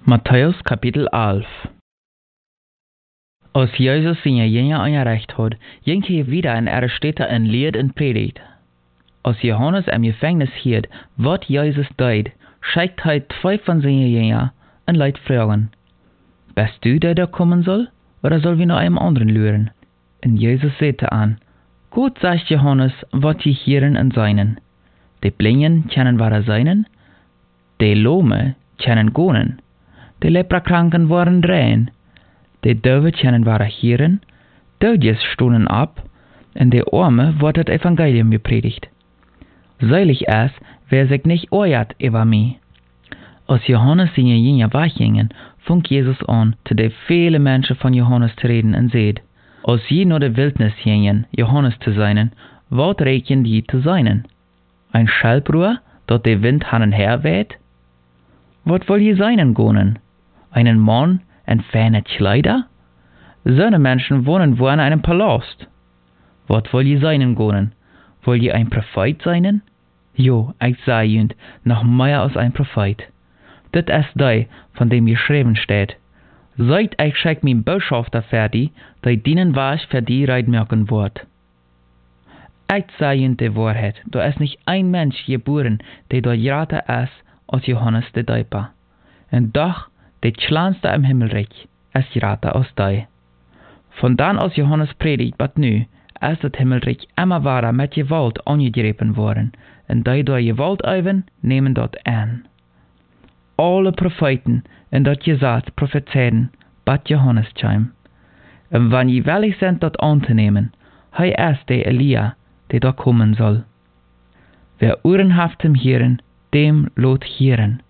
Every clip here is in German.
Matthäus Kapitel 11. Als Jesus seine Jünger angereicht hat, ging er wieder in ihre Städte und lehrt und predigt. Als Johannes im Gefängnis hielt, was Jesus deed, schickt er 2 von seinen Jüngern und lässt fragen: Bist du der kommen soll, oder soll wir noch einem anderen luren? Und Jesus sagte an: Gut, sagt Johannes, was die hören und seinen. Die Blinden können wahre seinen, die Lahme können gehen, die Leprakranken waren rein, die Döwe können wahre hören, Dödjes stonden ab, und die Arme wird das Evangelium gepredigt. Selig ist, wer sich nicht irrt über mich. Als Johannes seine Jünger weggingen, fing Jesus an, zu den vielen Menschen von Johannes zu reden und sagt: Als je nur de Wildnis gingen, Johannes zu seinen, wat reken die zu seinen? Ein Schalbroer, dat de Wind han en her weht? Wat will je seinen gonen? Einen Mann en feine Kleider? Seine Menschen wohnen wo in einem Palast. Wat will je seinen gonen? Will je ein Prophet seinen? Jo, ich sag jünd, noch mehr als ein Prophet. Dit ist der, von dem geschrieben steht: Seid ich schick mein Botschafter fertig, der dienen was für die reitmerken wird. Ich sag jünd die Wahrheit, da ist nicht ein Mensch geboren, der dort grater ist als Johannes der Däuper. Und doch, der kleinste im Himmelreich ist grater als der. Von dann als Johannes predigt, bat nu, ist das Himmelreich immer wahrer mit Gewalt angegriffen worden, und die durch Gewalt üben, nehmen dort an. Alle Propheten in dat Gesetz prophezeien, bat Johannes chim. Und wenn je willig sind, dat anzunehmen, hij ist der Elia, der da kommen soll. Wer Ohren haft zum Hören, dem lot hören.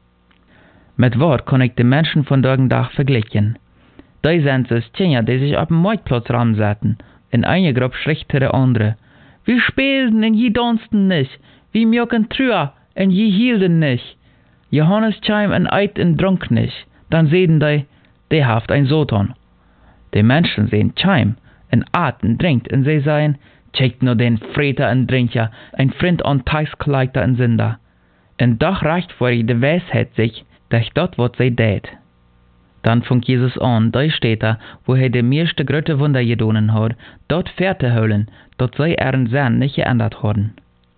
Mit wat kann ich die Menschen von Dag vergleichen? Die sind es Kinder, die sich auf dem Marktplatz ramsetzen, in eine Gruppe schricht der andere: Wir spielten und je dansten nicht, wir mögen Trüa und je hielten nicht. Johannes chim en eit en dronk nicht, dann sehen die haft ein Satan. Die Menschen sehen chim en at en drinkt, und sie sagen: Checkt nur den Freter en Drinker, ein Freund an Teichskleiter en Sünder. Und doch reicht vor die Weisheit sich, durch dort wat sie tät. Dann fängt Jesus an, da steht wo die meiste gröte Wunder gedonen hat, dort Fährte holen, dort sie ihren Sinn nicht geändert haben.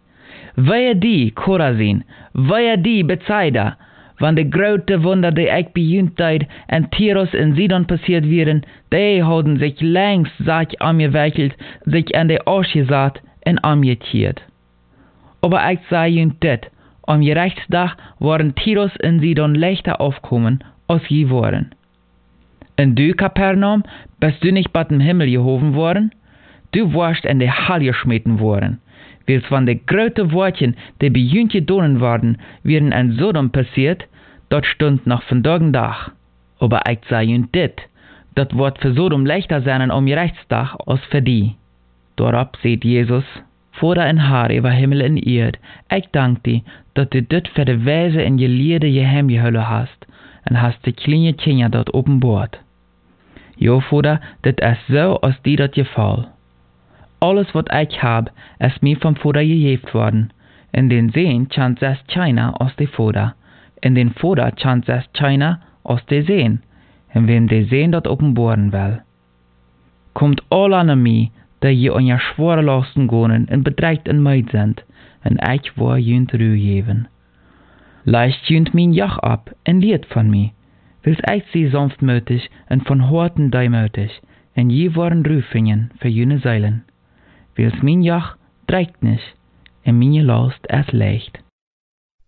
Wehe die, Chorazin, wehe die, Bethsaida, wann de grote Wunder, die ich bejunt deed, en Tyrus en Sidon passiert wären, die hadden sich längst Sack angewickelt, sich an de Arsch gesaat en angekiert. Aber ich sag junt dit, am Gerichtstag waren Tyrus en Sidon leichter aufkommen, als je waren. Und du, Kapernaum, bist du nicht bei dem Himmel gehoben worden? Du warst in de Hall geschmeten worden. Wils van de grote Wortchen, die bejunt gedonen worden, wären in Sodom passiert, dort stund noch von Dag. Aber ich sag junt dit, dat wird für Sodom leichter sein am Gerichtstag als für die. Dorab seht Jesus: Vater in Haar über Himmel und Erd, ich dank dir, dat du dit für de Weise in je Lierde geheim gehüllen hast, und hast die kleine Kinder dort offenbart. Jo, Vater, dit ist so, als die dat gefall. Alles, wat ich hab, ist mir vom Vater gegeben worden. In den Seen chant es keiner aus de Vater. In den Vater chant es keiner aus de Seen. In wem de Seen dort offenbaren will. Kommt all an mich, die je an ja schwere Lasten gonen und bedreigt en Meid sind, und ich war jünt Ruhe geben. Leicht jünt min Jach ab, en lied von mir. Wils ich sie sanftmütig und von Horten deimütig, en je waren Rüfingen für jüne Seilen. Wils min Jach dreigt nicht, en meine Last ist leicht.